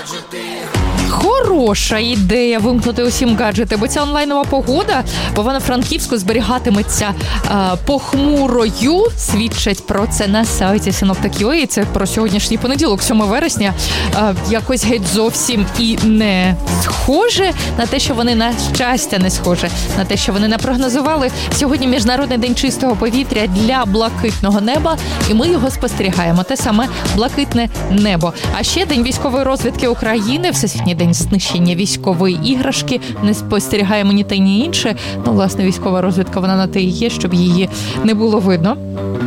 Хороша ідея вимкнути усім гаджети, бо ця онлайнова погода в Івано-Франківську зберігатиметься похмурою. Свідчать про це на сайті Синоптик.ua. І це про сьогоднішній понеділок, 7 вересня. Якось геть зовсім і не схоже на те, що вони, на щастя, не схоже на те, що вони напрогнозували. Сьогодні Міжнародний день чистого повітря для блакитного неба, і ми його спостерігаємо. Те саме блакитне небо. А ще День військової розвідки України, Всесвітній день знищення військової іграшки. Не спостерігаємо ні те, ні інше. Ну, власне, військова розвідка, вона на те і є, щоб її не було видно.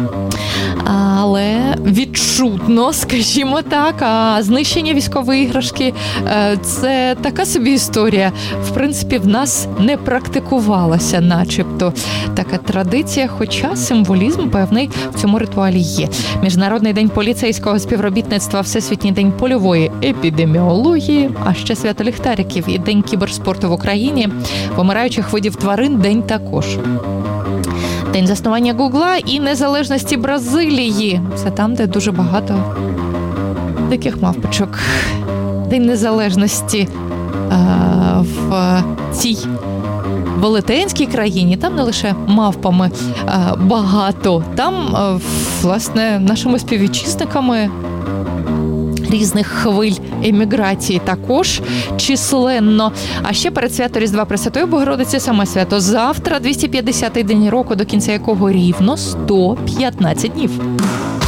Але відчутно, скажімо так, а знищення військової іграшки – це така собі історія. В принципі, в нас не практикувалася начебто така традиція, хоча символізм певний в цьому ритуалі є. Міжнародний день поліцейського співробітництва, Всесвітній день польової епідеміології, а ще свято ліхтариків і День кіберспорту в Україні, помираючих видів тварин день також. День заснування Гугла і незалежності Бразилії. Це там, де дуже багато диких мавпочок. День незалежності в цій велетенській країні. Там не лише мавпами багато. Там, власне, нашими співвітчизниками різних хвиль еміграції також численно. А ще перед свято Різдва Пресвятої Богородиці саме свято завтра, 250-й день року, до кінця якого рівно 115 днів.